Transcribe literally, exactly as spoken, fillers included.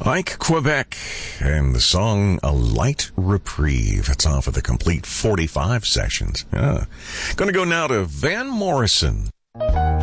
Ike Quebec and the song A Light Reprieve. It's off of the complete forty-five sessions. Yeah. Gonna go now to Van Morrison.